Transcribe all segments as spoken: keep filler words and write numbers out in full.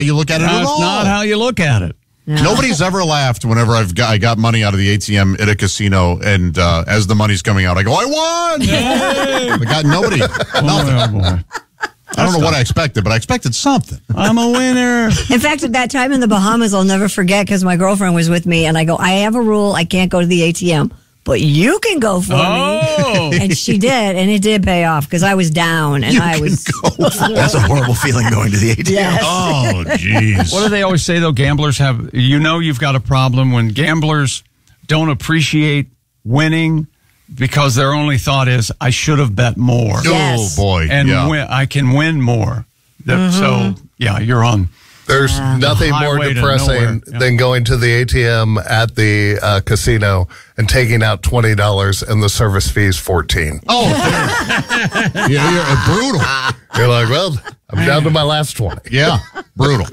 you look at it at That's all. not how you look at it. No. Nobody's ever laughed whenever I've got, I got money out of the A T M at a casino, and uh, as the money's coming out, I go, I won! I got nobody. Nothing. Oh, boy. I don't know what I expected, but I expected something. I'm a winner. In fact, at that time in the Bahamas, I'll never forget because my girlfriend was with me, and I go, I have a rule, I can't go to the A T M, but you can go for Oh. me. And she did, and it did pay off because I was down, and You I can was. go. That's a horrible feeling going to the A T M. Yes. Oh, jeez. What do they always say, though? Gamblers have, you know, you've got a problem when gamblers don't appreciate winning because their only thought is, I should have bet more. Yes. Oh, boy. And yeah. win, I can win more. That, Mm-hmm. So, yeah, you're on. There's nothing more Highway to depressing nowhere, yeah. than going to the A T M at the uh, casino and taking out twenty dollars and the service fee's fourteen. Oh, yeah, you're uh, brutal. You're like, well, I'm down to my last twenty. Yeah, brutal.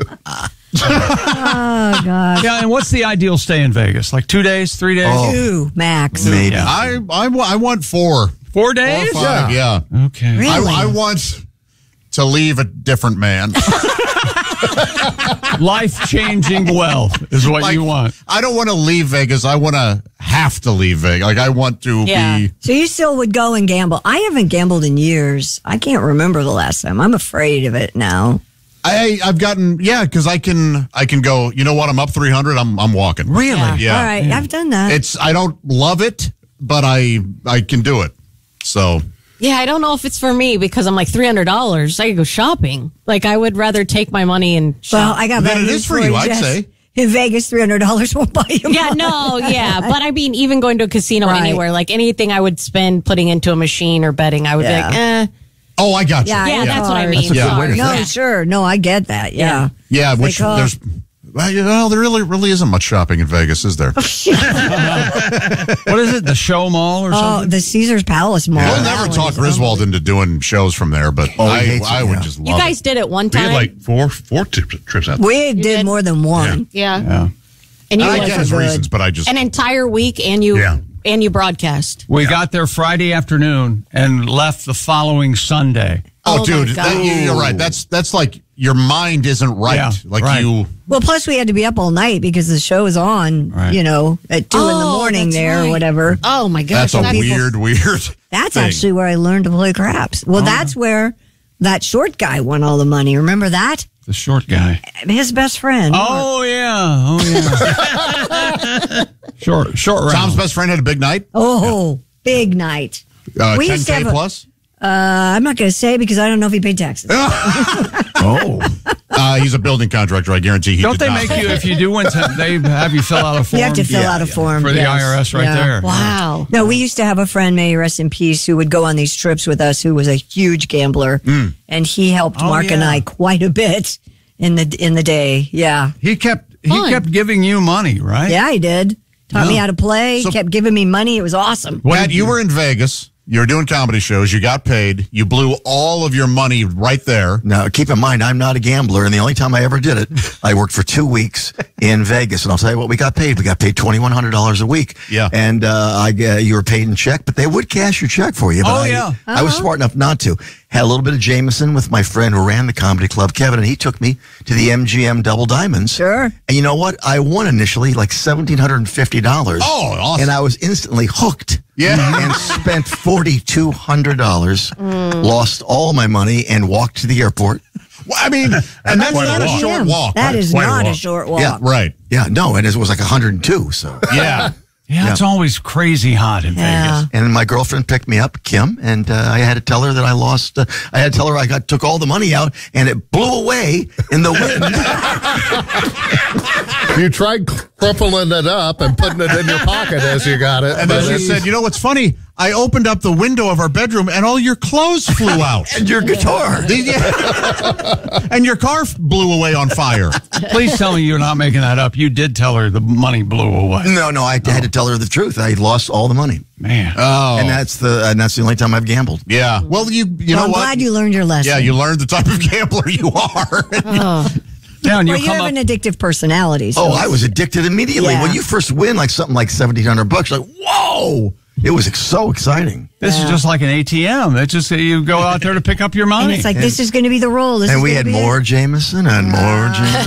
Oh, God. Yeah, and what's the ideal stay in Vegas? Like two days, three days? Oh. Two, max. Maybe. Yeah. I, I, wa- I want four. Four Four days? or five, yeah. Okay. Really? I, I want to leave a different man. Life-changing wealth is what Like, you want. I don't want to leave Vegas. I want to have to leave Vegas. Like, I want to Yeah. be. So you still would go and gamble. I haven't gambled in years. I can't remember the last time. I'm afraid of it now. I, I've gotten, yeah, because I can, I can go, you know what? I'm up three hundred. I'm, I'm walking. Really? Yeah. All right. I've done that. It's, I don't love it, but I, I can do it. So. Yeah, I don't know if it's for me because I'm like three hundred dollars. I could go shopping. Like, I would rather take my money and well, shop. I got Then bad it news is for you, I'd Jess. say. In Vegas, three hundred dollars won't buy you yeah, much. no, yeah. But I mean, even going to a casino Right. anywhere, like anything I would spend putting into a machine or betting, I would Yeah. be like, eh. Oh, I got you. Yeah, Yeah, it's that's what I hard. mean. That's a good Sorry. way to No, Yeah. sure. No, I get that. Yeah. Yeah, which Like, uh, there's, well, you know, there really, really isn't much shopping in Vegas, is there? What is it? The Show Mall or Oh, something? the Caesar's Palace Mall. We'll That never one talk is Griswold into doing shows from there, but Oh, he I, hates it, I would yeah. just love You guys did it one We time. had like four four trips, trips out there. We did, did? more than one. yeah. Yeah. And it. you I went get for his good. reasons, but I just. an entire week and you Yeah. and you broadcast. We got there Friday afternoon and left the following Sunday. Oh, Oh, dude, my that, God. you're right. That's that's like your mind isn't right. Yeah, like right. you. Well, plus we had to be up all night because the show is on, Right. you know, at two in the Oh, morning that's there or right. whatever. Oh my gosh. That's a weird, weird. That's thing. actually where I learned to play craps. Well, that's where that short guy won all the money. Remember that? The short guy. His best friend. Oh, yeah. Oh, yeah. short, short round. Tom's best friend had a big night. Oh, big night. Uh, We ten used to K have a- plus. Uh, I'm not going to say because I don't know if he paid taxes. Oh. Uh, he's a building contractor. I guarantee he Don't did they not. make you, if you do win, to, they have you fill out a form? You have to fill Yeah, out a yeah. form. For the yes. I R S right Yeah. there. Wow. No, we used to have a friend, may he rest in peace, who would go on these trips with us, who was a huge gambler, and he helped Oh, Mark and yeah. I quite a bit in the in the day. Yeah, He kept he Fun. kept giving you money, right? yeah, he did. Taught me Yeah. how to play. So- kept giving me money. It was awesome. What Pat, did you were in Vegas. You were doing comedy shows. You got paid. You blew all of your money right there. Now, keep in mind, I'm not a gambler, and the only time I ever did it, I worked for two weeks in Vegas, and I'll tell you what we got paid. We got paid twenty-one hundred dollars a week. Yeah. And uh, I, uh, you were paid in check, but they would cash your check for you. But Oh, I, yeah. I was smart enough not to. Had a little bit of Jameson with my friend who ran the comedy club, Kevin, and he took me to the M G M Double Diamonds. Sure. And you know what? I won initially like one thousand seven hundred fifty dollars. Oh, awesome. And I was instantly hooked. Yeah. And spent four thousand two hundred dollars, lost all my money, and walked to the airport. Well, I mean, and that's quite a not a walk. short Damn, walk. That right? is Quite a not a walk. short walk. Yeah. Right. Yeah, no, and it was like one hundred two, so. Yeah. Yeah, it's always crazy hot in Yeah. Vegas. And my girlfriend picked me up, Kim, and uh, I had to tell her that I lost. Uh, I had to tell her I got took all the money out, and it blew away in the wind. You tried crumpling it up and putting it in your pocket as you got it. And but then she it- said, you know what's funny? I opened up the window of our bedroom and all your clothes flew out. And your guitar. And your car f- blew away on fire. Please tell me you're not making that up. You did tell her the money blew away. No, no, I had to tell her the truth. I lost all the money, Man. Oh. and that's the and that's the only time I've gambled. Yeah. Well, you you Well, know I'm what? glad you learned your lesson. yeah, you learned the type of gambler you are. yeah, and you Well, you come have up. an addictive personality. So Oh, I was addicted immediately. Yeah. When you first win like something like seventeen hundred bucks, like whoa. It was so exciting. This is just like an A T M. It's just that you go out there to pick up your money. And it's like, this is going to be the rule. This And is we gonna had be more Jameson and more Jameson.